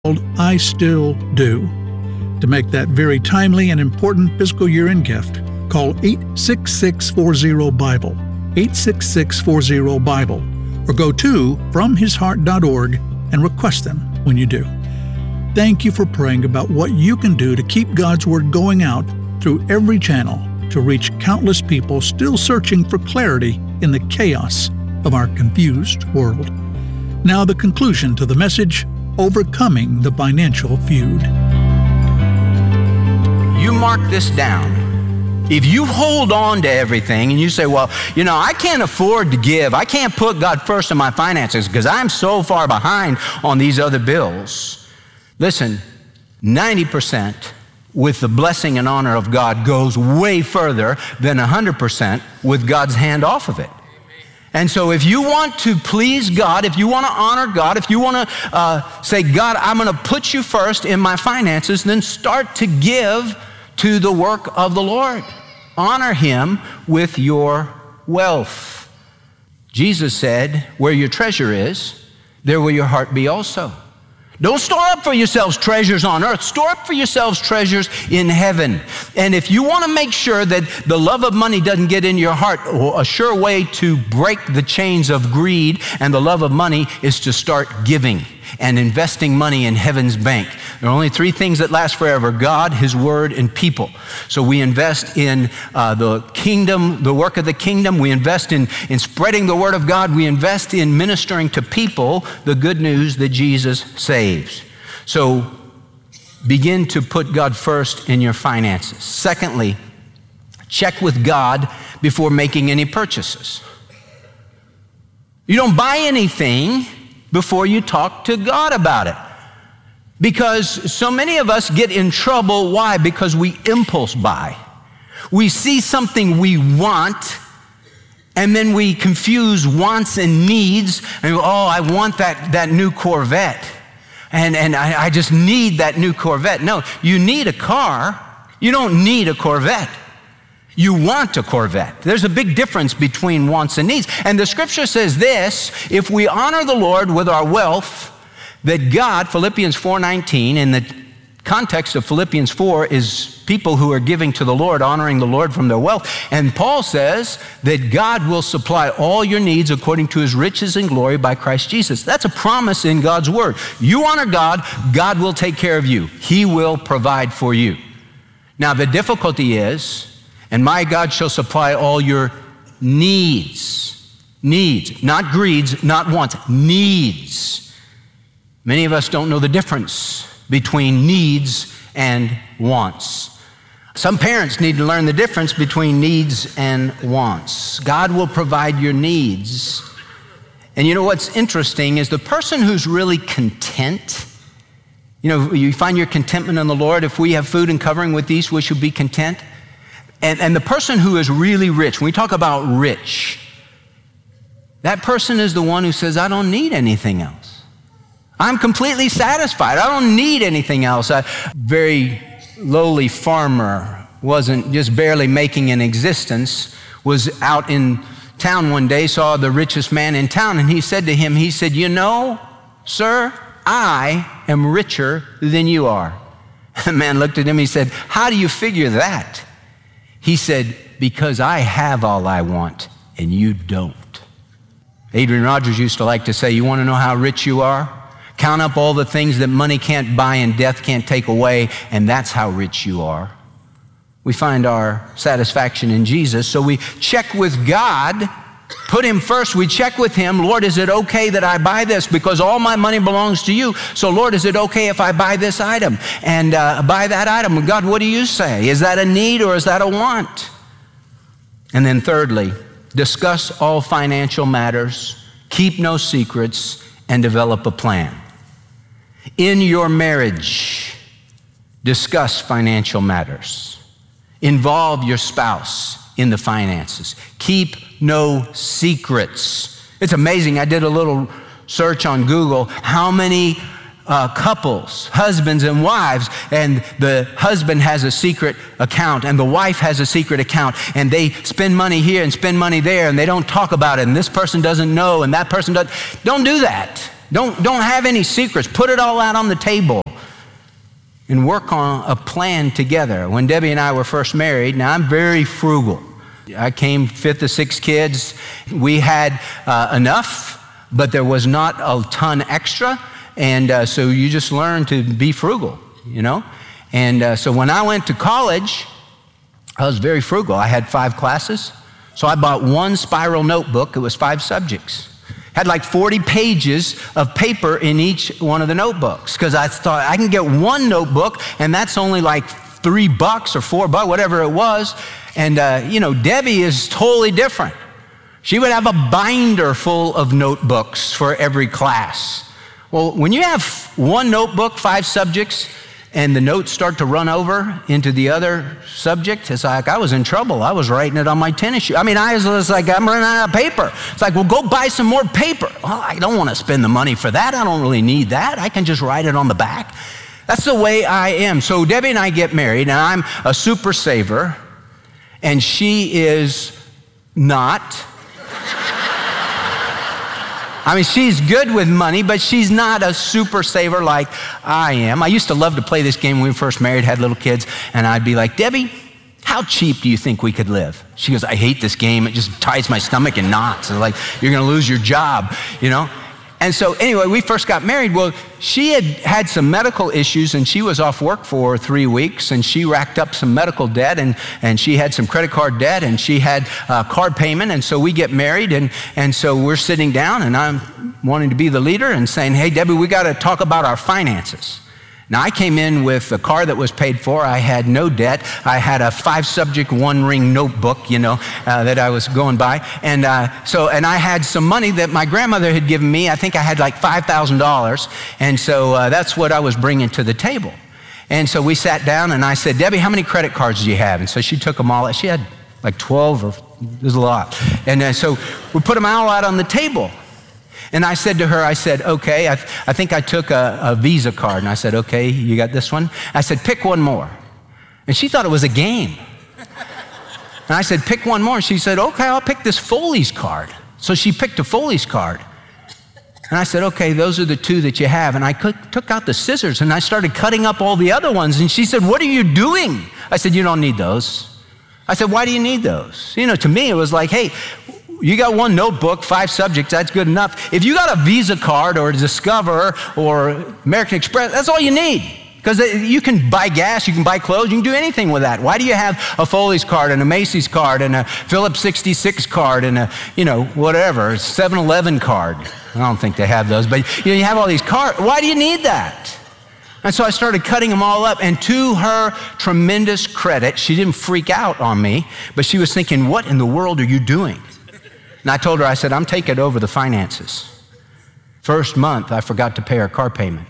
I Still Do. To make that very timely and important fiscal year-end gift, call 866-40-BIBLE, 866-40-BIBLE, or go to FromHisHeart.org and request them when you do. Thank you for praying about what you can do to keep God's Word going out through every channel to reach countless people still searching for clarity in the chaos of our confused world. Now the conclusion to the message, Overcoming the Financial Feud. You mark this down. If you hold on to everything and you say, well, I can't afford to give. I can't put God first in my finances because I'm so far behind on these other bills. Listen, 90% with the blessing and honor of God goes way further than 100% with God's hand off of it. And so if you want to please God, if you want to honor God, if you want to say, God, I'm going to put you first in my finances, then start to give to the work of the Lord. Honor Him with your wealth. Jesus said, where your treasure is, there will your heart be also. Don't store up for yourselves treasures on earth. Store up for yourselves treasures in heaven. And if you want to make sure that the love of money doesn't get in your heart, a sure way to break the chains of greed and the love of money is to start giving and investing money in heaven's bank. There are only three things that last forever: God, His Word, and people. So we invest in the kingdom, the work of the kingdom. We invest in spreading the Word of God. We invest in ministering to people the good news that Jesus saves. So begin to put God first in your finances. Secondly, check with God before making any purchases. You don't buy anything before you talk to God about it. Because so many of us get in trouble. Why? Because we impulse buy. We see something we want, and then we confuse wants and needs. And I want that new Corvette. And I just need that new Corvette. No, you need a car. You don't need a Corvette. You want a Corvette. There's a big difference between wants and needs. And the scripture says this: if we honor the Lord with our wealth, that God, Philippians 4:19, in the context of Philippians 4 is people who are giving to the Lord, honoring the Lord from their wealth. And Paul says that God will supply all your needs according to His riches and glory by Christ Jesus. That's a promise in God's Word. You honor God, God will take care of you. He will provide for you. Now the difficulty is, and my God shall supply all your needs. Needs, not greeds, not wants, needs. Many of us don't know the difference between needs and wants. Some parents need to learn the difference between needs and wants. God will provide your needs. And you know what's interesting is the person who's really content, you find your contentment in the Lord. If we have food and covering with these, we should be content. And the person who is really rich, when we talk about rich, that person is the one who says, I don't need anything else. I'm completely satisfied. I don't need anything else. A very lowly farmer, wasn't just barely making an existence, was out in town one day, saw the richest man in town, and he said to him, sir, I am richer than you are. The man looked at him, he said, how do you figure that? He said, because I have all I want and you don't. Adrian Rogers used to like to say, you want to know how rich you are? Count up all the things that money can't buy and death can't take away, and that's how rich you are. We find our satisfaction in Jesus, so we check with God, put Him first. We check with Him, Lord, is it okay that I buy this? Because all my money belongs to you. So Lord, is it okay if I buy this item and buy that item? God, what do you say? Is that a need or is that a want? And then thirdly, discuss all financial matters, keep no secrets, and develop a plan. In your marriage, discuss financial matters. Involve your spouse in the finances. Keep no secrets. It's amazing. I did a little search on Google, how many couples, husbands and wives, and the husband has a secret account and the wife has a secret account, and they spend money here and spend money there, and they don't talk about it, and this person doesn't know and that person doesn't. Don't do that. Don't have any secrets. Put it all out on the table and work on a plan together. When Debbie and I were first married, now I'm very frugal. I came fifth of 6 kids. We had enough, but there was not a ton extra. And so you just learn to be frugal, you know? And so when I went to college, I was very frugal. I had 5 classes. So I bought 1 spiral notebook. It was 5 subjects. Had like 40 pages of paper in each one of the notebooks, because I thought I can get 1 notebook and that's only like $3 or $4, whatever it was. And Debbie is totally different. She would have a binder full of notebooks for every class. Well, when you have 1 notebook, 5 subjects, and the notes start to run over into the other subject, it's like I was in trouble. I was writing it on my tennis shoe. I was like, I'm running out of paper. It's like, well, go buy some more paper. Well, I don't want to spend the money for that. I don't really need that. I can just write it on the back. That's the way I am. So Debbie and I get married, and I'm a super saver, and she is not. She's good with money, but she's not a super saver like I am. I used to love to play this game when we first married, had little kids, and I'd be like, Debbie, how cheap do you think we could live? She goes, I hate this game. It just ties my stomach in knots. It's like, you're going to lose your job, you know? And so anyway, we first got married. Well, she had some medical issues, and she was off work for 3 weeks, and she racked up some medical debt, and she had some credit card debt, and she had card payment. And so we get married, and so we're sitting down, and I'm wanting to be the leader and saying, hey, Debbie, we got to talk about our finances. Now, I came in with a car that was paid for. I had no debt. I had a 5-subject, 1-ring notebook, that I was going by. And I had some money that my grandmother had given me. I think I had like $5,000. And so that's what I was bringing to the table. And so we sat down, and I said, Debbie, how many credit cards do you have? And so she took them all. She had like 12, or there's a lot. And so we put them all out on the table. And I said to her, okay, I think I took a Visa card. And I said, okay, you got this one? I said, pick one more. And she thought it was a game. And I said, pick one more. And she said, okay, I'll pick this Foley's card. So she picked a Foley's card. And I said, okay, those are the 2 that you have. And I took out the scissors, and I started cutting up all the other ones. And she said, what are you doing? I said, you don't need those. I said, why do you need those? To me, it was like, hey, you got 1 notebook, 5 subjects, that's good enough. If you got a Visa card or a Discover or American Express, that's all you need. Because you can buy gas, you can buy clothes, you can do anything with that. Why do you have a Foley's card and a Macy's card and a Phillips 66 card and a, whatever, 7-Eleven card? I don't think they have those, but you have all these cards. Why do you need that? And so I started cutting them all up, and to her tremendous credit, she didn't freak out on me, but she was thinking, what in the world are you doing? And I told her, I said, I'm taking over the finances. First month, I forgot to pay her car payment.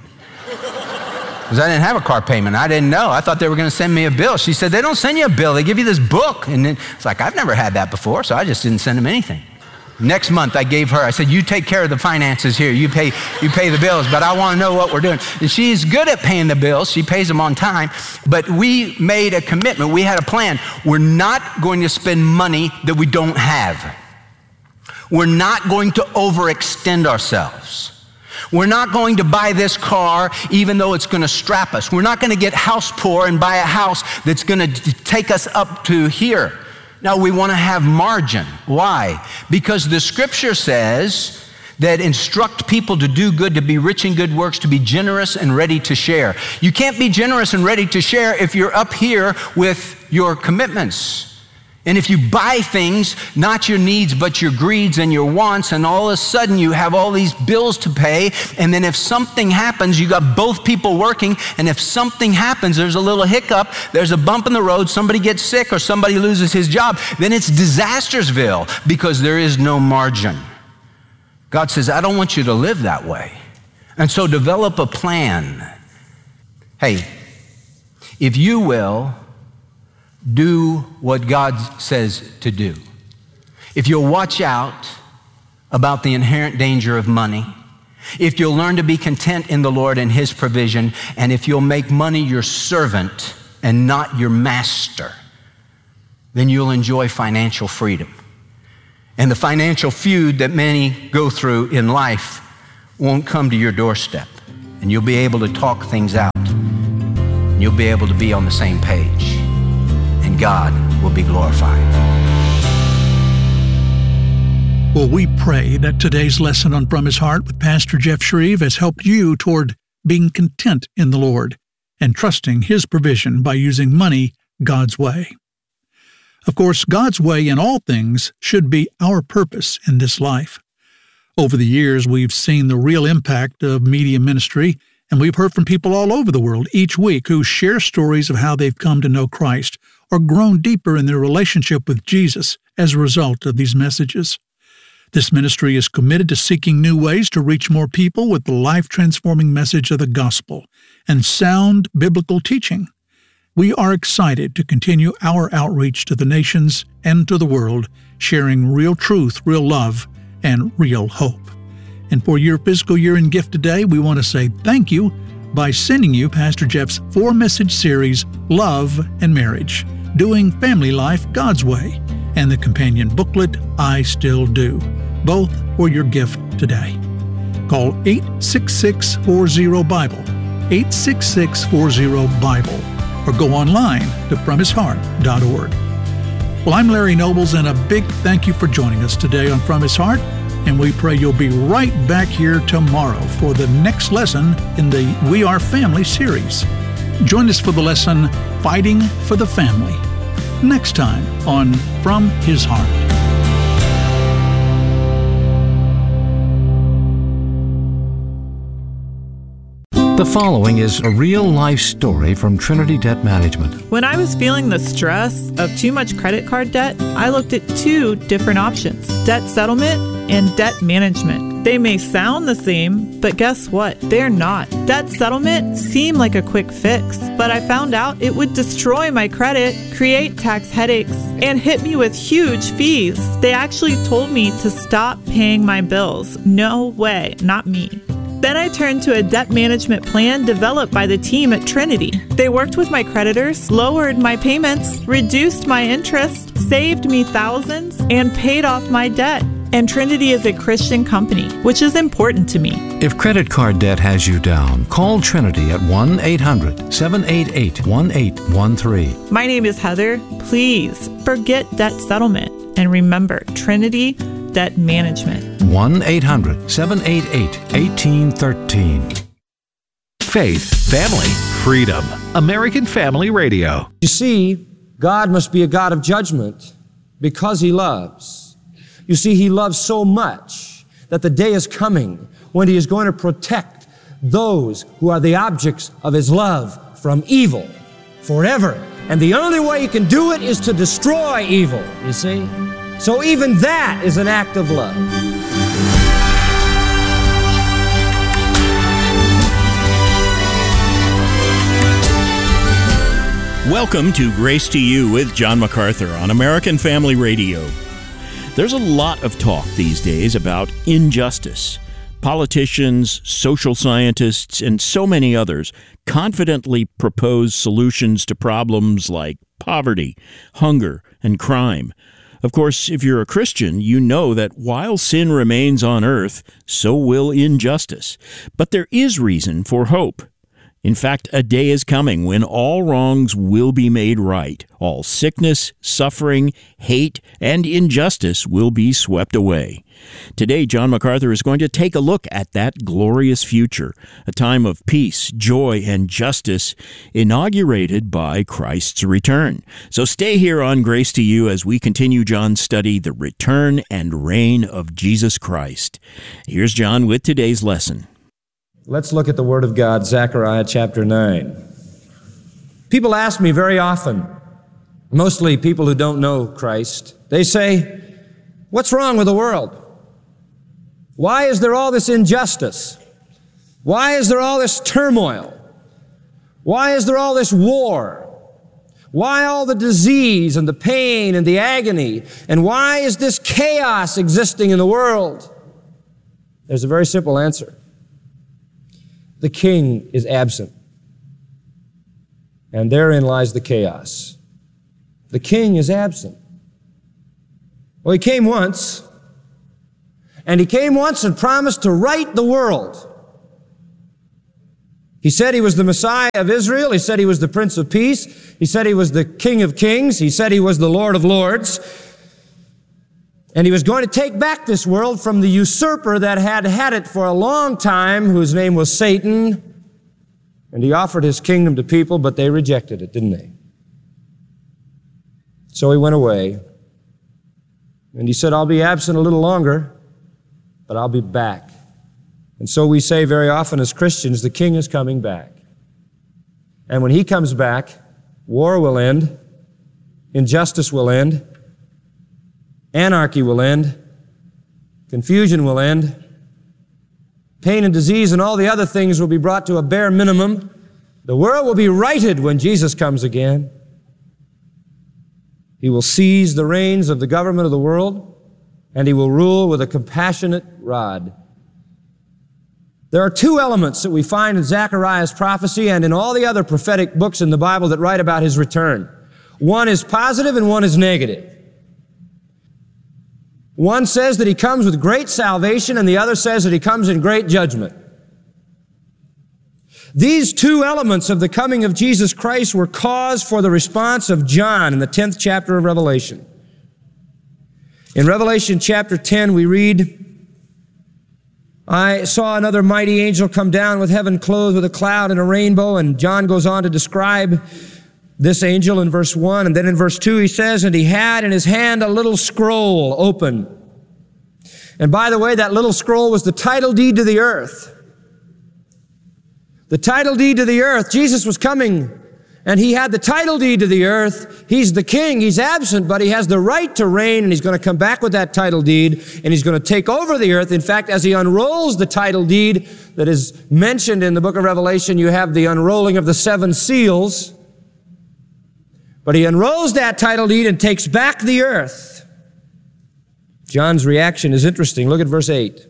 Because I didn't have a car payment. I didn't know. I thought they were going to send me a bill. She said, they don't send you a bill. They give you this book. And then it's like, I've never had that before, so I just didn't send them anything. Next month, I gave her, I said, you take care of the finances here. You pay the bills, but I want to know what we're doing. And she's good at paying the bills. She pays them on time. But we made a commitment. We had a plan. We're not going to spend money that we don't have. We're not going to overextend ourselves. We're not going to buy this car even though it's going to strap us. We're not going to get house poor and buy a house that's going to take us up to here. Now, we want to have margin. Why? Because the scripture says that instruct people to do good, to be rich in good works, to be generous and ready to share. You can't be generous and ready to share if you're up here with your commitments. And if you buy things, not your needs, but your greeds and your wants, and all of a sudden you have all these bills to pay, and then if something happens, you got both people working, and if something happens, there's a little hiccup, there's a bump in the road, somebody gets sick or somebody loses his job, then it's Disastersville because there is no margin. God says, I don't want you to live that way. And so develop a plan. Hey, if you will, do what God says to do. If you'll watch out about the inherent danger of money, if you'll learn to be content in the Lord and His provision, and if you'll make money your servant and not your master, then you'll enjoy financial freedom. And the financial feud that many go through in life won't come to your doorstep, and you'll be able to talk things out. And you'll be able to be on the same page, and God will be glorified. Well, we pray that today's lesson on From His Heart with Pastor Jeff Shreve has helped you toward being content in the Lord and trusting His provision by using money God's way. Of course, God's way in all things should be our purpose in this life. Over the years, we've seen the real impact of media ministry, and we've heard from people all over the world each week who share stories of how they've come to know Christ or grown deeper in their relationship with Jesus as a result of these messages. This ministry is committed to seeking new ways to reach more people with the life-transforming message of the gospel and sound biblical teaching. We are excited to continue our outreach to the nations and to the world, sharing real truth, real love, and real hope. And for your fiscal year-end gift today, we want to say thank you by sending you Pastor Jeff's 4-message series, Love and Marriage, Doing Family Life God's Way, and the companion booklet, I Still Do, both for your gift today. Call 866-40-BIBLE, 866-40-BIBLE, or go online to FromHisHeart.org. Well, I'm Larry Nobles, and a big thank you for joining us today on From His Heart, and we pray you'll be right back here tomorrow for the next lesson in the We Are Family series. Join us for the lesson, Fighting for the Family, next time on From His Heart. The following is a real-life story from Trinity Debt Management. When I was feeling the stress of too much credit card debt, I looked at 2 different options: debt settlement and debt management. They may sound the same, but guess what? They're not. Debt settlement seemed like a quick fix, but I found out it would destroy my credit, create tax headaches, and hit me with huge fees. They actually told me to stop paying my bills. No way, not me. Then I turned to a debt management plan developed by the team at Trinity. They worked with my creditors, lowered my payments, reduced my interest, saved me thousands, and paid off my debt. And Trinity is a Christian company, which is important to me. If credit card debt has you down, call Trinity at 1-800-788-1813. My name is Heather. Please forget debt settlement and remember Trinity Debt Management. 1-800-788-1813. Faith, family, freedom. American Family Radio. You see, God must be a God of judgment because He loves. You see, He loves so much that the day is coming when He is going to protect those who are the objects of His love from evil forever. And the only way He can do it is to destroy evil, you see? So even that is an act of love. Welcome to Grace to You with John MacArthur on American Family Radio. There's a lot of talk these days about injustice. Politicians, social scientists, and so many others confidently propose solutions to problems like poverty, hunger, and crime. Of course, if you're a Christian, you know that while sin remains on earth, so will injustice. But there is reason for hope. In fact, a day is coming when all wrongs will be made right. All sickness, suffering, hate, and injustice will be swept away. Today, John MacArthur is going to take a look at that glorious future, a time of peace, joy, and justice inaugurated by Christ's return. So stay here on Grace to You as we continue John's study, The Return and Reign of Jesus Christ. Here's John with today's lesson. Let's look at the Word of God, Zechariah chapter 9. People ask me very often, mostly people who don't know Christ, they say, what's wrong with the world? Why is there all this injustice? Why is there all this turmoil? Why is there all this war? Why all the disease and the pain and the agony? And why is this chaos existing in the world? There's a very simple answer. The king is absent. And therein lies the chaos. The king is absent. Well, he came once, And he came once and promised to right the world. He said he was the Messiah of Israel. He said he was the Prince of Peace. He said he was the King of Kings. He said he was the Lord of Lords. And he was going to take back this world from the usurper that had had it for a long time, whose name was Satan. And he offered his kingdom to people, but they rejected it, didn't they? So he went away. And he said, I'll be absent a little longer, but I'll be back. And so we say very often as Christians, the King is coming back. And when he comes back, war will end, injustice will end, anarchy will end, confusion will end, pain and disease and all the other things will be brought to a bare minimum. The world will be righted when Jesus comes again. He will seize the reins of the government of the world, and he will rule with a compassionate rod. There are two elements that we find in Zechariah's prophecy and in all the other prophetic books in the Bible that write about his return. One is positive and one is negative. One says that he comes with great salvation, and the other says that he comes in great judgment. These two elements of the coming of Jesus Christ were cause for the response of John in the 10th chapter of Revelation. In Revelation chapter 10, we read, I saw another mighty angel come down with heaven clothed with a cloud and a rainbow, and John goes on to describe this angel in verse 1, and then in verse 2 he says, and he had in his hand a little scroll open. And by the way, that little scroll was the title deed to the earth. The title deed to the earth. Jesus was coming, and he had the title deed to the earth. He's the king. He's absent, but he has the right to reign, and he's going to come back with that title deed, and he's going to take over the earth. In fact, as he unrolls the title deed that is mentioned in the book of Revelation, you have the unrolling of the 7 seals. But he unrolls that title deed and takes back the earth. John's reaction is interesting. Look at verse 8.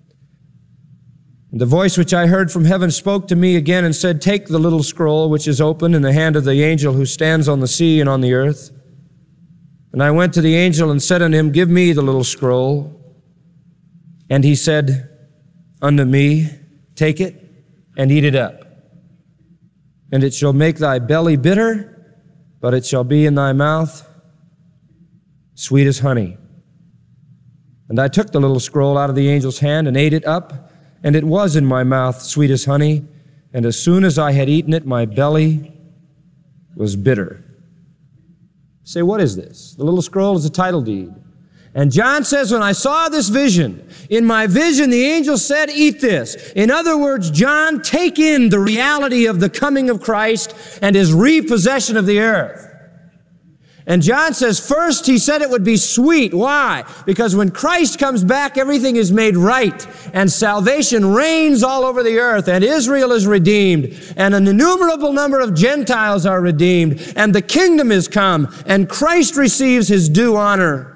The voice which I heard from heaven spoke to me again and said, take the little scroll which is open in the hand of the angel who stands on the sea and on the earth. And I went to the angel and said unto him, give me the little scroll. And he said unto me, take it and eat it up. And it shall make thy belly bitter, but it shall be in thy mouth sweet as honey. And I took the little scroll out of the angel's hand and ate it up, and it was in my mouth sweet as honey, and as soon as I had eaten it, my belly was bitter. Say, what is this? The little scroll is a title deed. And John says, when I saw this vision, in my vision the angel said, eat this. In other words, John, take in the reality of the coming of Christ and his repossession of the earth. And John says, first he said it would be sweet. Why? Because when Christ comes back, everything is made right, and salvation reigns all over the earth, and Israel is redeemed, and an innumerable number of Gentiles are redeemed, and the kingdom is come, and Christ receives his due honor.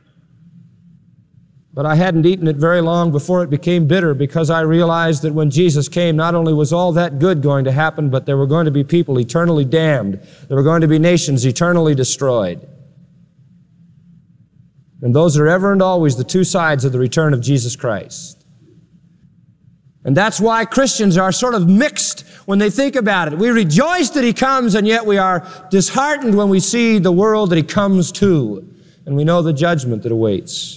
But I hadn't eaten it very long before it became bitter, because I realized that when Jesus came, not only was all that good going to happen, but there were going to be people eternally damned. There were going to be nations eternally destroyed. And those are ever and always the two sides of the return of Jesus Christ. And that's why Christians are sort of mixed when they think about it. We rejoice that he comes, and yet we are disheartened when we see the world that he comes to, and we know the judgment that awaits.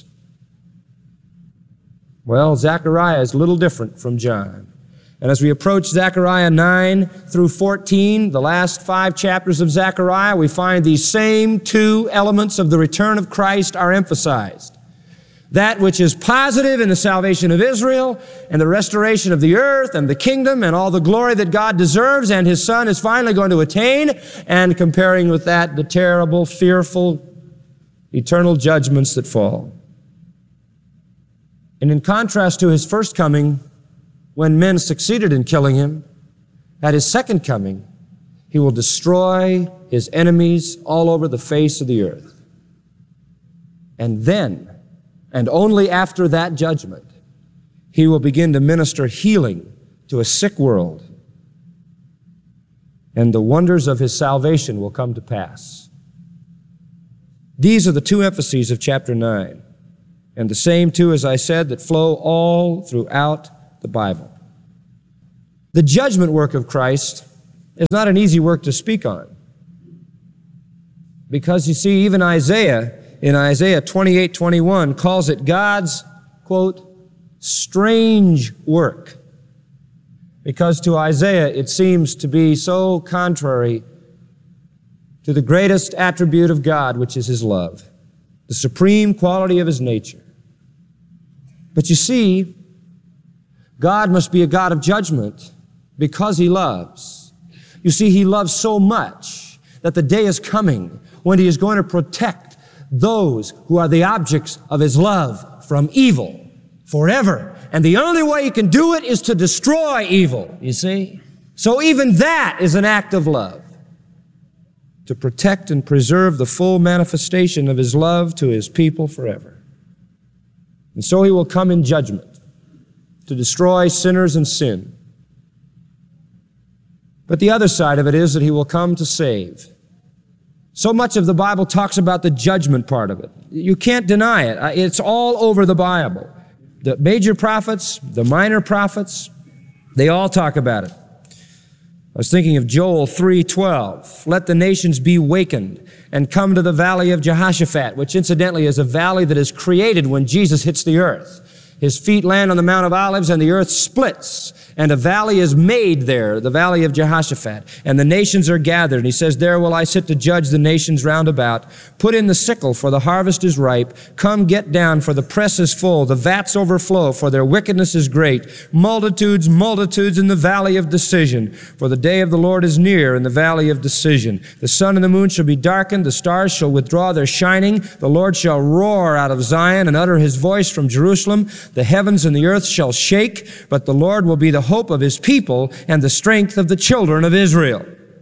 Well, Zechariah is a little different from John. And as we approach Zechariah 9 through 14, the last 5 chapters of Zechariah, we find these same two elements of the return of Christ are emphasized. That which is positive in the salvation of Israel and the restoration of the earth and the kingdom and all the glory that God deserves and his Son is finally going to attain, and comparing with that the terrible, fearful, eternal judgments that fall. And in contrast to his first coming, when men succeeded in killing him, at his second coming, he will destroy his enemies all over the face of the earth. And then, and only after that judgment, he will begin to minister healing to a sick world. And the wonders of his salvation will come to pass. These are the two emphases of chapter 9. And the same, too, as I said, that flow all throughout the Bible. The judgment work of Christ is not an easy work to speak on. Because you see, even Isaiah, in Isaiah 28:21, calls it God's, quote, strange work. Because to Isaiah, it seems to be so contrary to the greatest attribute of God, which is His love, the supreme quality of His nature. But you see, God must be a God of judgment because He loves. You see, He loves so much that the day is coming when He is going to protect those who are the objects of His love from evil forever. And the only way He can do it is to destroy evil, you see? So even that is an act of love, to protect and preserve the full manifestation of His love to His people forever. And so He will come in judgment to destroy sinners and sin. But the other side of it is that He will come to save. So much of the Bible talks about the judgment part of it. You can't deny it. It's all over the Bible. The major prophets, the minor prophets, they all talk about it. I was thinking of Joel 3:12. Let the nations be wakened and come to the valley of Jehoshaphat, which incidentally is a valley that is created when Jesus hits the earth. His feet land on the Mount of Olives and the earth splits, and a valley is made there, the valley of Jehoshaphat, and the nations are gathered. And He says, there will I sit to judge the nations round about. Put in the sickle, for the harvest is ripe. Come get down, for the press is full. The vats overflow, for their wickedness is great. Multitudes, multitudes in the valley of decision. For the day of the Lord is near in the valley of decision. The sun and the moon shall be darkened. The stars shall withdraw their shining. The Lord shall roar out of Zion and utter His voice from Jerusalem. The heavens and the earth shall shake, but the Lord will be the hope of His people and the strength of the children of Israel.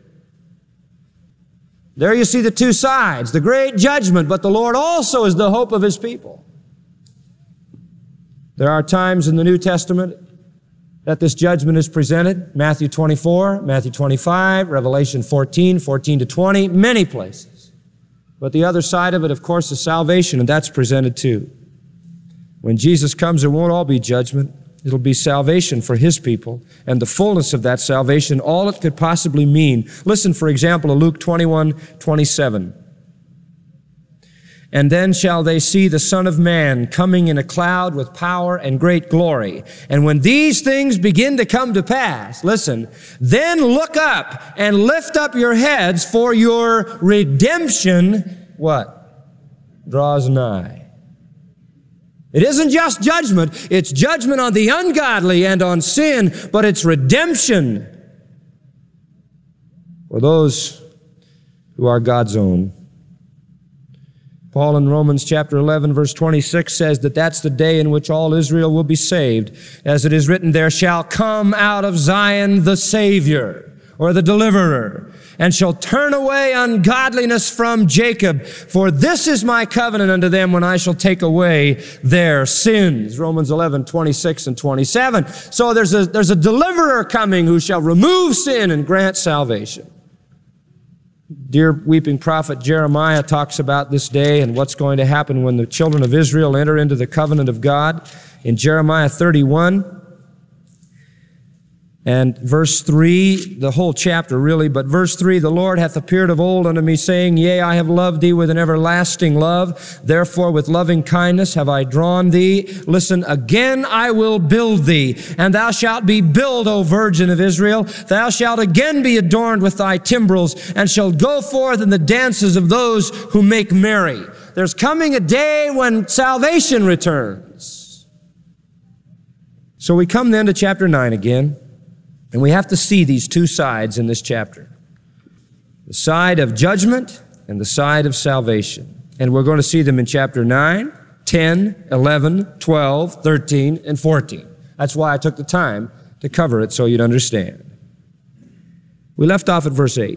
There you see the two sides, the great judgment, but the Lord also is the hope of His people. There are times in the New Testament that this judgment is presented. Matthew 24, Matthew 25, Revelation 14, 14 to 20, many places. But the other side of it, of course, is salvation, and that's presented too. When Jesus comes, it won't all be judgment. It'll be salvation for His people, and the fullness of that salvation, all it could possibly mean. Listen, for example, to Luke 21:27. And then shall they see the Son of Man coming in a cloud with power and great glory. And when these things begin to come to pass, listen, then look up and lift up your heads, for your redemption, what? Draws nigh. It isn't just judgment, it's judgment on the ungodly and on sin, but it's redemption for those who are God's own. Paul in Romans chapter 11, verse 26 says that that's the day in which all Israel will be saved. As it is written, there shall come out of Zion the Savior, or the deliverer, and shall turn away ungodliness from Jacob. For this is my covenant unto them when I shall take away their sins. Romans 11, 26 and 27. So there's a deliverer coming who shall remove sin and grant salvation. Dear weeping prophet Jeremiah talks about this day and what's going to happen when the children of Israel enter into the covenant of God. In Jeremiah 31, and verse 3, the whole chapter really, but verse 3, the Lord hath appeared of old unto me, saying, Yea, I have loved thee with an everlasting love. Therefore with loving kindness have I drawn thee. Listen, again I will build thee, and thou shalt be built, O virgin of Israel. Thou shalt again be adorned with thy timbrels, and shalt go forth in the dances of those who make merry. There's coming a day when salvation returns. So we come then to chapter 9 again. And we have to see these two sides in this chapter. The side of judgment and the side of salvation. And we're going to see them in chapter 9, 10, 11, 12, 13, and 14. That's why I took the time to cover it so you'd understand. We left off at verse 8.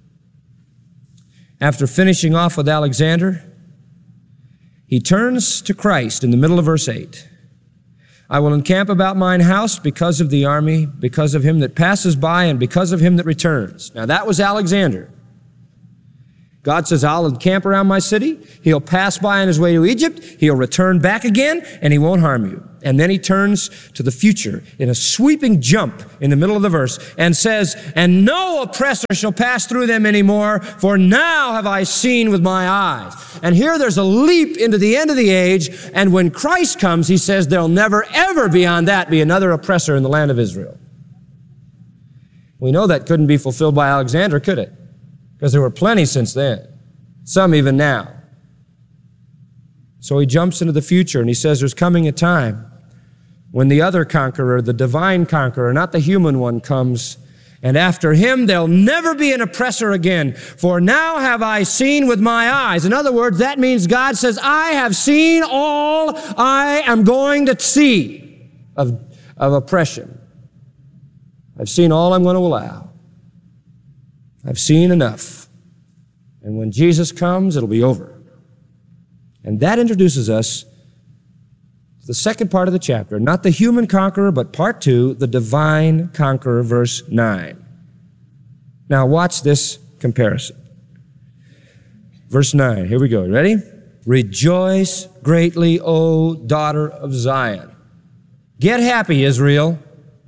After finishing off with Alexander, he turns to Christ in the middle of verse 8. I will encamp about mine house because of the army, because of him that passes by, and because of him that returns. Now that was Alexander. God says, I'll encamp around my city. He'll pass by on his way to Egypt. He'll return back again, and he won't harm you. And then he turns to the future in a sweeping jump in the middle of the verse and says, and no oppressor shall pass through them anymore, for now have I seen with my eyes. And here there's a leap into the end of the age, and when Christ comes, he says there'll never, ever beyond that be another oppressor in the land of Israel. We know that couldn't be fulfilled by Alexander, could it? Because there were plenty since then, some even now. So he jumps into the future and he says there's coming a time when the other conqueror, the divine conqueror, not the human one, comes, and after him there'll never be an oppressor again, for now have I seen with my eyes. In other words, that means God says, I have seen all I am going to see of oppression. I've seen all I'm going to allow. I've seen enough. And when Jesus comes, it'll be over. And that introduces us to the second part of the chapter, not the human conqueror, but part 2, the divine conqueror, verse 9. Now watch this comparison. Verse 9, here we go. Ready? Rejoice greatly, O daughter of Zion. Get happy, Israel.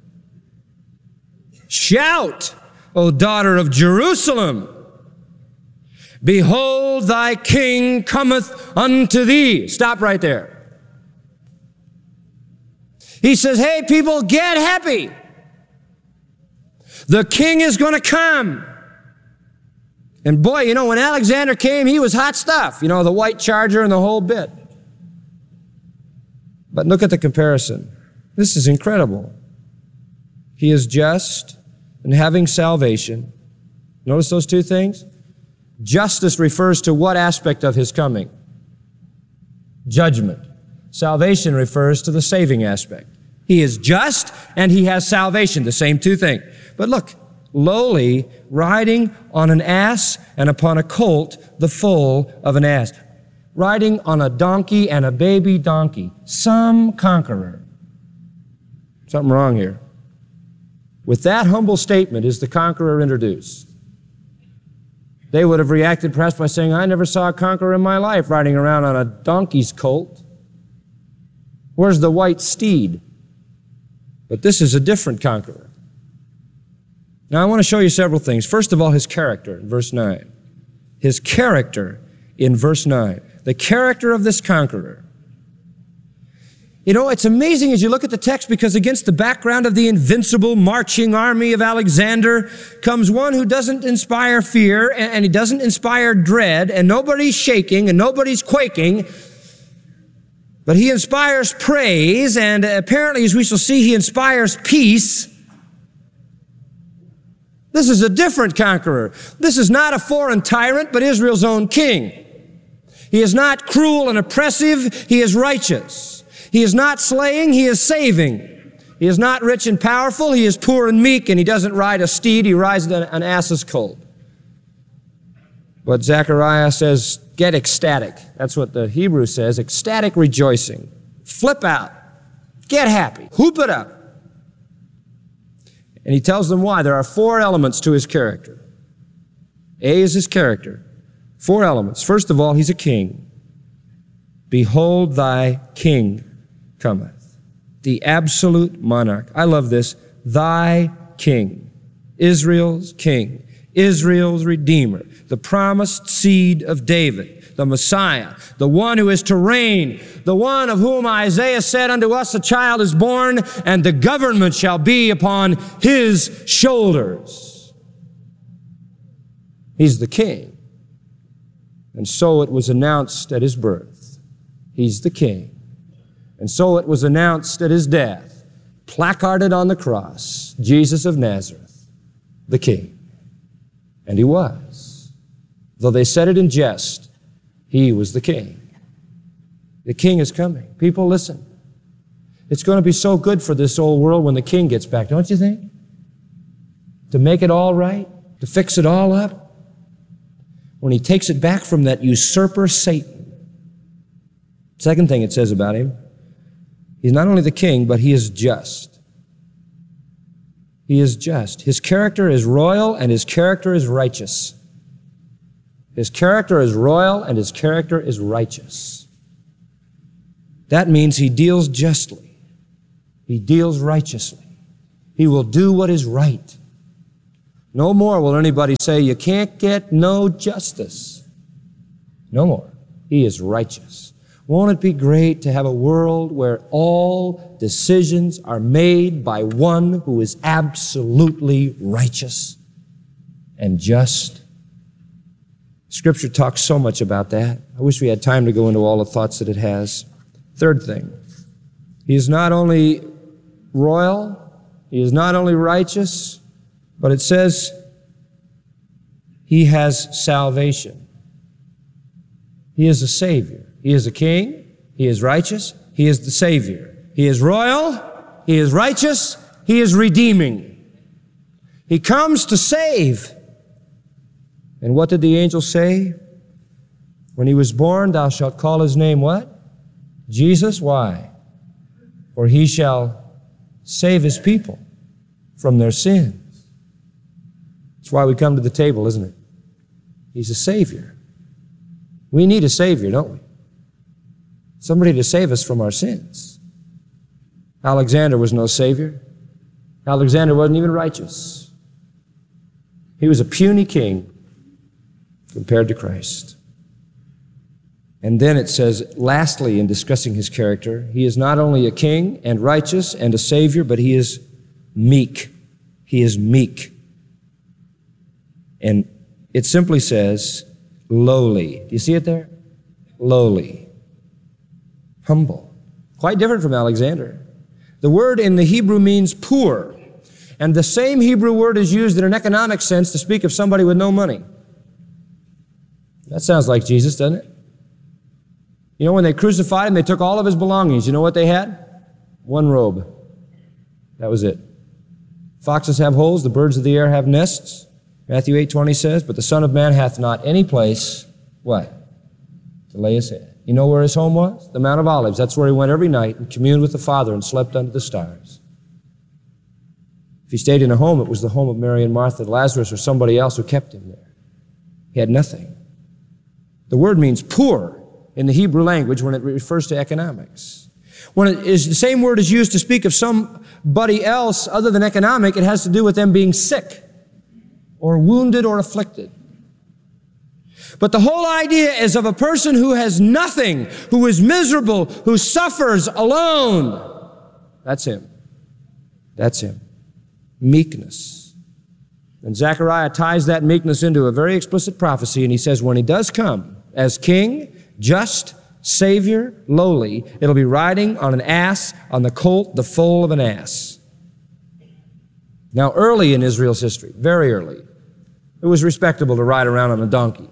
Shout, O daughter of Jerusalem. Behold, thy king cometh unto thee. Stop right there. He says, hey, people, get happy. The king is going to come. And boy, you know, when Alexander came, he was hot stuff. You know, the white charger and the whole bit. But look at the comparison. This is incredible. He is just and having salvation. Notice those two things? Justice refers to what aspect of his coming? Judgment. Salvation refers to the saving aspect. He is just and he has salvation, the same two things. But look, lowly, riding on an ass and upon a colt, the foal of an ass. Riding on a donkey and a baby donkey. Some conqueror. Something wrong here. With that humble statement is the conqueror introduced. They would have reacted perhaps by saying, I never saw a conqueror in my life riding around on a donkey's colt. Where's the white steed? But this is a different conqueror. Now I want to show you several things. First of all, his character in verse 9. His character in verse 9. The character of this conqueror. You know, it's amazing as you look at the text because against the background of the invincible marching army of Alexander comes one who doesn't inspire fear and he doesn't inspire dread and nobody's shaking and nobody's quaking, but he inspires praise and apparently, as we shall see, he inspires peace. This is a different conqueror. This is not a foreign tyrant, but Israel's own king. He is not cruel and oppressive, he is righteous. He is not slaying, he is saving. He is not rich and powerful, he is poor and meek, and he doesn't ride a steed, he rides an ass's colt. But Zechariah says, get ecstatic. That's what the Hebrew says, ecstatic rejoicing. Flip out. Get happy. Whoop it up. And he tells them why. There are 4 elements to his character. A is his character. 4 elements. First of all, he's a king. Behold, thy king cometh. The absolute monarch. I love this. Thy king. Israel's king. Israel's redeemer. The promised seed of David. The Messiah. The one who is to reign. The one of whom Isaiah said, unto us a child is born, and the government shall be upon his shoulders. He's the king. And so it was announced at his birth. He's the king. And so it was announced at his death, placarded on the cross, Jesus of Nazareth, the king. And he was. Though they said it in jest, he was the king. The king is coming. People, listen. It's going to be so good for this old world when the king gets back, don't you think? To make it all right, to fix it all up. When he takes it back from that usurper Satan. Second thing it says about him, he's not only the king, but he is just. He is just. His character is royal and his character is righteous. His character is royal and his character is righteous. That means he deals justly. He deals righteously. He will do what is right. No more will anybody say, you can't get no justice. No more. He is righteous. Won't it be great to have a world where all decisions are made by one who is absolutely righteous and just? Scripture talks so much about that. I wish we had time to go into all the thoughts that it has. Third thing, he is not only royal, he is not only righteous, but it says he has salvation. He is a Savior. He is a King. He is righteous. He is the Savior. He is royal. He is righteous. He is redeeming. He comes to save. And what did the angel say? When he was born, thou shalt call his name what? Jesus. Why? For he shall save his people from their sins. That's why we come to the table, isn't it? He's a Savior. We need a Savior, don't we? Somebody to save us from our sins. Alexander was no Savior. Alexander wasn't even righteous. He was a puny king compared to Christ. And then it says, lastly, in discussing his character, he is not only a king and righteous and a Savior, but he is meek. He is meek. And it simply says, lowly. Do you see it there? Lowly. Humble. Quite different from Alexander. The word in the Hebrew means poor. And the same Hebrew word is used in an economic sense to speak of somebody with no money. That sounds like Jesus, doesn't it? You know, when they crucified him, they took all of his belongings. You know what they had? One robe. That was it. Foxes have holes, the birds of the air have nests. Matthew 8:20 says, but the Son of Man hath not any place, what? To lay his head. You know where his home was? The Mount of Olives. That's where he went every night and communed with the Father and slept under the stars. If he stayed in a home, it was the home of Mary and Martha, Lazarus, or somebody else who kept him there. He had nothing. The word means poor in the Hebrew language when it refers to economics. When it is the same word is used to speak of somebody else other than economic, it has to do with them being sick or wounded or afflicted. But the whole idea is of a person who has nothing, who is miserable, who suffers alone. That's him. That's him. Meekness. And Zechariah ties that meekness into a very explicit prophecy, and he says when he does come as king, just, Savior, lowly, it'll be riding on an ass, on the colt, the foal of an ass. Now, early in Israel's history, very early, it was respectable to ride around on a donkey.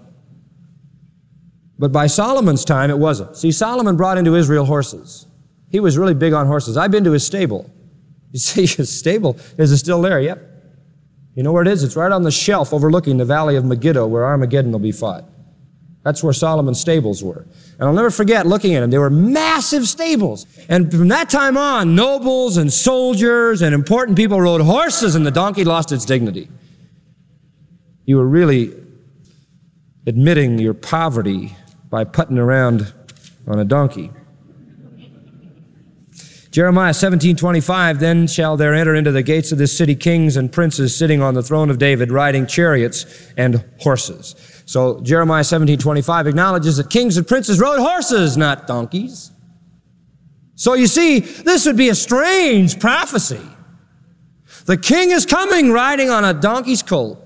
But by Solomon's time, it wasn't. See, Solomon brought into Israel horses. He was really big on horses. I've been to his stable. You see, his stable, is it still there? Yep. You know where it is? It's right on the shelf overlooking the valley of Megiddo, where Armageddon will be fought. That's where Solomon's stables were. And I'll never forget looking at them. They were massive stables. And from that time on, nobles and soldiers and important people rode horses, and the donkey lost its dignity. You were really admitting your poverty by putting around on a donkey. Jeremiah 17:25, then shall there enter into the gates of this city kings and princes sitting on the throne of David, riding chariots and horses. So Jeremiah 17:25 acknowledges that kings and princes rode horses, not donkeys. So you see, this would be a strange prophecy. The king is coming riding on a donkey's colt.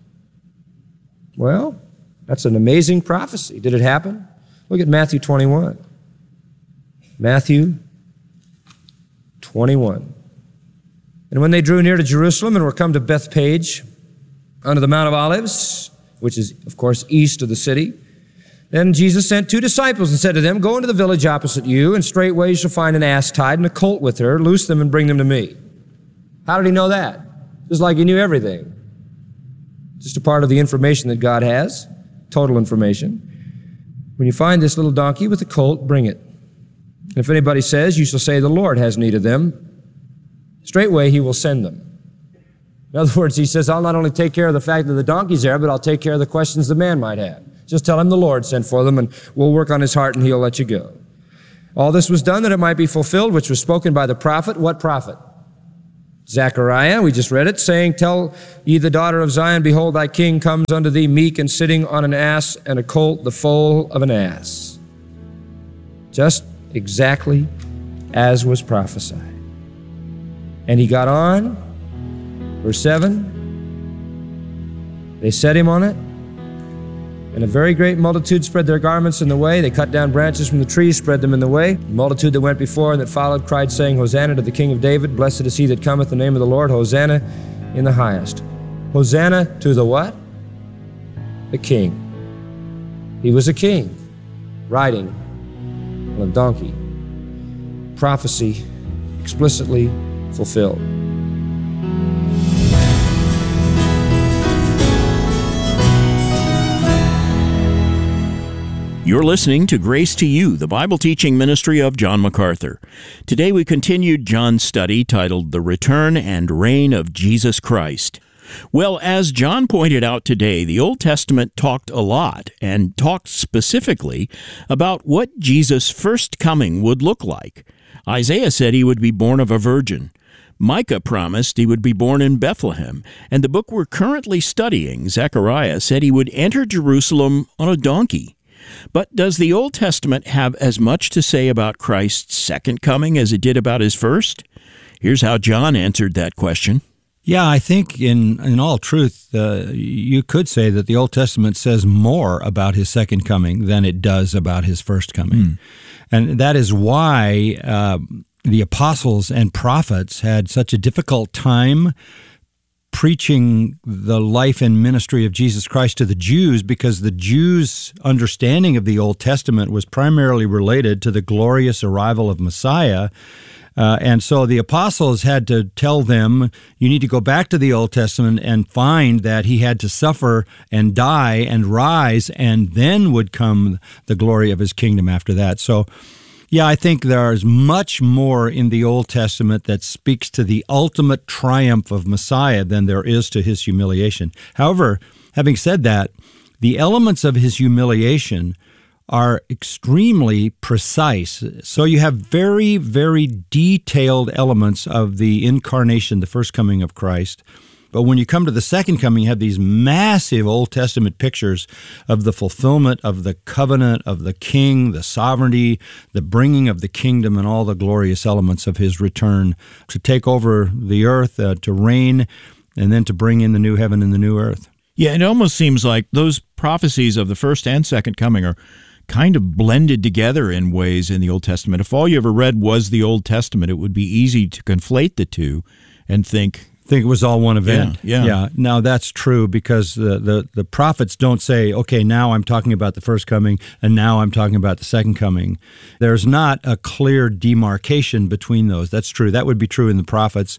Well, that's an amazing prophecy. Did it happen? Look at Matthew 21. Matthew 21. And when they drew near to Jerusalem and were come to Bethpage, under the Mount of Olives, which is, of course, east of the city, then Jesus sent 2 disciples and said to them, go into the village opposite you, and straightway you shall find an ass tied and a colt with her. Loose them and bring them to me. How did he know that? Just like he knew everything. Just a part of the information that God has, total information. When you find this little donkey with a colt, bring it. And if anybody says, you shall say, the Lord has need of them, straightway he will send them. In other words, he says, I'll not only take care of the fact that the donkey's there, but I'll take care of the questions the man might have. Just tell him the Lord sent for them, and we'll work on his heart, and he'll let you go. All this was done that it might be fulfilled, which was spoken by the prophet. What prophet? Zechariah, we just read it, saying, Tell ye the daughter of Zion, behold, thy king comes unto thee meek and sitting on an ass and a colt, the foal of an ass. Just exactly as was prophesied. And he got on, verse 7, they set him on it, and a very great multitude spread their garments in the way. They cut down branches from the trees, spread them in the way. The multitude that went before and that followed cried, saying, Hosanna to the King of David. Blessed is he that cometh in the name of the Lord. Hosanna in the highest. Hosanna to the what? The King. He was a king, riding on a donkey. Prophecy explicitly fulfilled. You're listening to Grace to You, the Bible teaching ministry of John MacArthur. Today we continued John's study titled The Return and Reign of Jesus Christ. Well, as John pointed out today, the Old Testament talked a lot and talked specifically about what Jesus' first coming would look like. Isaiah said he would be born of a virgin. Micah promised he would be born in Bethlehem. And the book we're currently studying, Zechariah, said he would enter Jerusalem on a donkey. But does the Old Testament have as much to say about Christ's second coming as it did about his first? Here's how John answered that question. Yeah, I think in all truth, you could say that the Old Testament says more about his second coming than it does about his first coming. And that is why the apostles and prophets had such a difficult time preaching the life and ministry of Jesus Christ to the Jews, because the Jews' understanding of the Old Testament was primarily related to the glorious arrival of Messiah. And so the apostles had to tell them, you need to go back to the Old Testament and find that he had to suffer and die and rise, and then would come the glory of his kingdom after that. So yeah, I think there's much more in the Old Testament that speaks to the ultimate triumph of Messiah than there is to his humiliation. However, having said that, the elements of his humiliation are extremely precise. So you have very, very detailed elements of the incarnation, the first coming of Christ. But when you come to the second coming, you have these massive Old Testament pictures of the fulfillment of the covenant of the king, the sovereignty, the bringing of the kingdom, and all the glorious elements of his return to take over the earth, to reign, and then to bring in the new heaven and the new earth. Yeah, it almost seems like those prophecies of the first and second coming are kind of blended together in ways in the Old Testament. If all you ever read was the Old Testament, it would be easy to conflate the two and think it was all one event. Yeah. Now that's true, because the prophets don't say, okay, now I'm talking about the first coming and now I'm talking about the second coming. There's not a clear demarcation between those. That's true. That would be true in the prophets.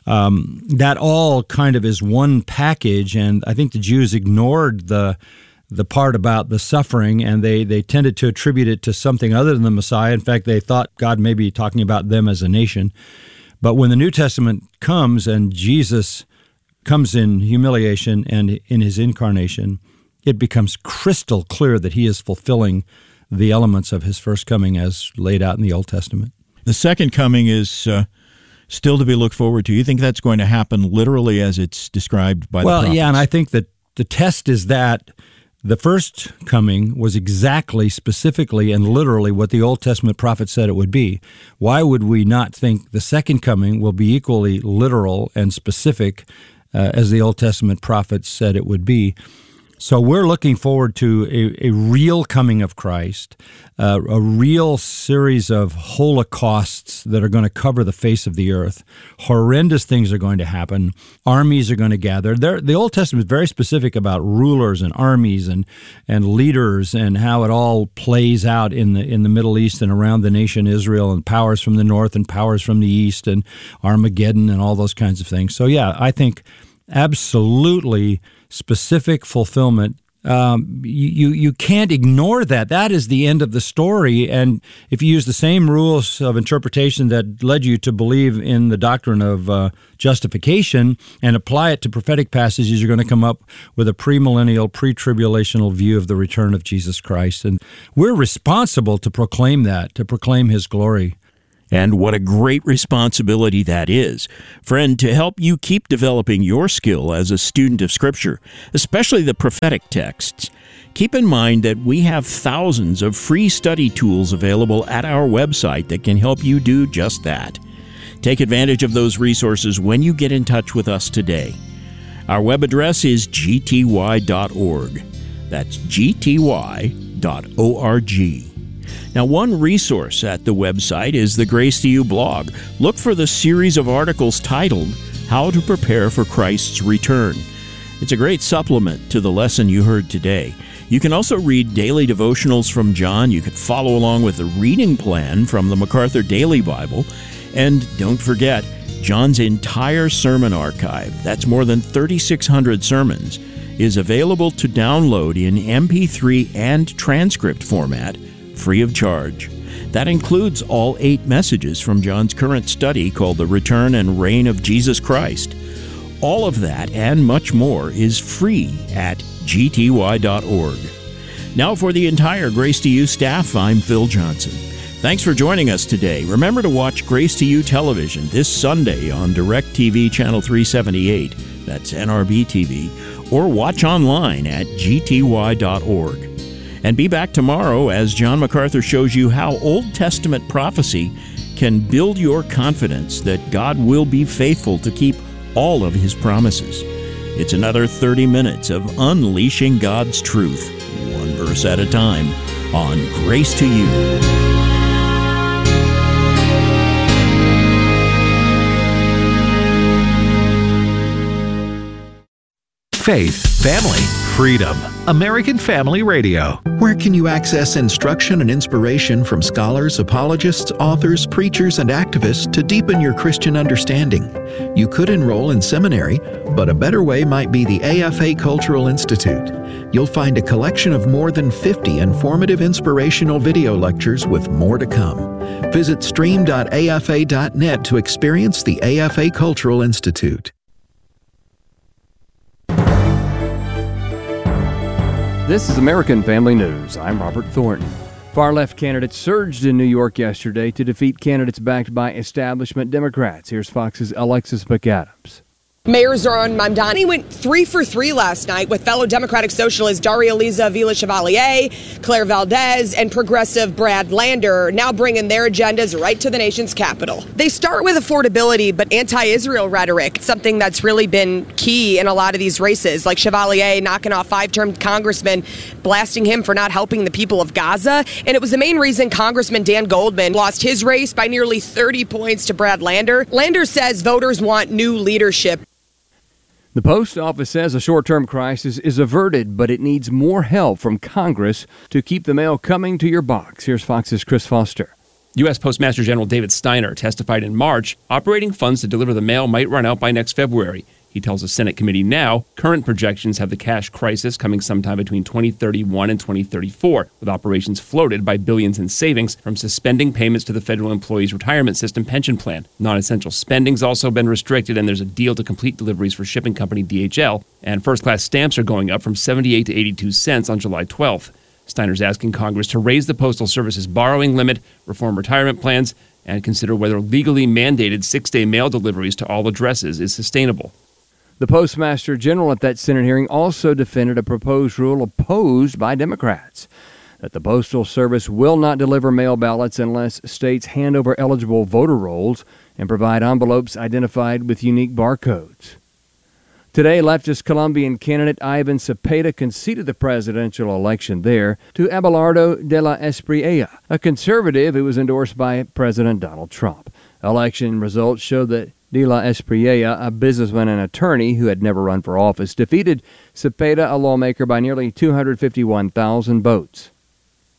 That all kind of is one package, and I think the Jews ignored the part about the suffering, and they tended to attribute it to something other than the Messiah. In fact, they thought God may be talking about them as a nation. But when the New Testament comes and Jesus comes in humiliation and in his incarnation, it becomes crystal clear that he is fulfilling the elements of his first coming as laid out in the Old Testament. The second coming is still to be looked forward to. You think that's going to happen literally as it's described by the prophets? Well, yeah, and I think that the test is that the first coming was exactly, specifically, and literally what the Old Testament prophet said it would be. Why would we not think the second coming will be equally literal and specific as the Old Testament prophet said it would be? So we're looking forward to a real coming of Christ, a real series of holocausts that are going to cover the face of the earth. Horrendous things are going to happen. Armies are going to gather. The Old Testament is very specific about rulers and armies and leaders and how it all plays out in the Middle East and around the nation Israel, and powers from the north and powers from the east and Armageddon and all those kinds of things. So yeah, I think absolutely specific fulfillment You can't ignore that. That is the end of the story. And if you use the same rules of interpretation that led you to believe in the doctrine of justification and apply it to prophetic passages, you're going to come up with a premillennial, pre-tribulational view of the return of Jesus Christ. And we're responsible to proclaim that, to proclaim His glory. And what a great responsibility that is. Friend, to help you keep developing your skill as a student of Scripture, especially the prophetic texts, keep in mind that we have thousands of free study tools available at our website that can help you do just that. Take advantage of those resources when you get in touch with us today. Our web address is gty.org. That's gty.org. Now, one resource at the website is the Grace to You blog. Look for the series of articles titled, How to Prepare for Christ's Return. It's a great supplement to the lesson you heard today. You can also read daily devotionals from John. You can follow along with the reading plan from the MacArthur Daily Bible. And don't forget, John's entire sermon archive, that's more than 3,600 sermons, is available to download in MP3 and transcript format, free of charge. That includes all 8 messages from John's current study called The Return and Reign of Jesus Christ. All of that and much more is free at gty.org. Now for the entire Grace to You staff, I'm Phil Johnson. Thanks for joining us today. Remember to watch Grace to You television this Sunday on DirecTV Channel 378, that's NRB TV, or watch online at gty.org. And be back tomorrow as John MacArthur shows you how Old Testament prophecy can build your confidence that God will be faithful to keep all of His promises. It's another 30 minutes of unleashing God's truth, one verse at a time, on Grace to You. Faith, family, freedom. American Family Radio. Where can you access instruction and inspiration from scholars, apologists, authors, preachers, and activists to deepen your Christian understanding? You could enroll in seminary, but a better way might be the AFA Cultural Institute. You'll find a collection of more than 50 informative inspirational video lectures with more to come. Visit stream.afa.net to experience the AFA Cultural Institute. This is American Family News. I'm Robert Thornton. Far-left candidates surged in New York yesterday to defeat candidates backed by establishment Democrats. Here's Fox's Alexis McAdams. Mayor Zoran Mamdani went 3 for 3 last night with fellow Democratic Socialist Daria Liza Villa-Chevalier, Claire Valdez, and progressive Brad Lander, now bringing their agendas right to the nation's capital. They start with affordability, but anti-Israel rhetoric, something that's really been key in a lot of these races, like Chevalier knocking off 5-term congressman, blasting him for not helping the people of Gaza. And it was the main reason Congressman Dan Goldman lost his race by nearly 30 points to Brad Lander. Lander says voters want new leadership. The post office says a short-term crisis is averted, but it needs more help from Congress to keep the mail coming to your box. Here's Fox's Chris Foster. U.S. Postmaster General David Steiner testified in March operating funds to deliver the mail might run out by next February. He tells a Senate committee now current projections have the cash crisis coming sometime between 2031 and 2034, with operations floated by billions in savings from suspending payments to the federal employees' retirement system pension plan. Non-essential spending's also been restricted, and there's a deal to complete deliveries for shipping company DHL, and first-class stamps are going up from 78 to 82 cents on July 12th. Steiner's asking Congress to raise the Postal Service's borrowing limit, reform retirement plans, and consider whether legally mandated 6-day mail deliveries to all addresses is sustainable. The Postmaster General at that Senate hearing also defended a proposed rule opposed by Democrats, that the Postal Service will not deliver mail ballots unless states hand over eligible voter rolls and provide envelopes identified with unique barcodes. Today, leftist Colombian candidate Ivan Cepeda conceded the presidential election there to Abelardo de la Espriella, a conservative who was endorsed by President Donald Trump. Election results show that De La Espriella, a businessman and attorney who had never run for office, defeated Cepeda, a lawmaker, by nearly 251,000 votes.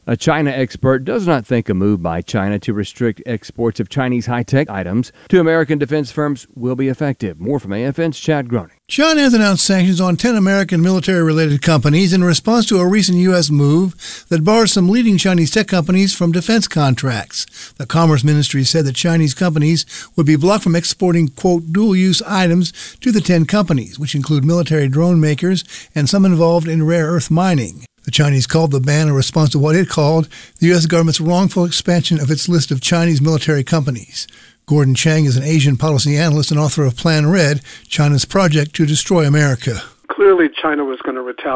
A China expert does not think a move by China to restrict exports of Chinese high-tech items to American defense firms will be effective. More from AFN's Chad Groening. China has announced sanctions on 10 American military-related companies in response to a recent U.S. move that bars some leading Chinese tech companies from defense contracts. The Commerce Ministry said that Chinese companies would be blocked from exporting, quote, dual-use items to the 10 companies, which include military drone makers and some involved in rare earth mining. The Chinese called the ban a response to what it called the U.S. government's wrongful expansion of its list of Chinese military companies. Gordon Chang is an Asian policy analyst and author of Plan Red, China's project to destroy America. Clearly, China was going to retaliate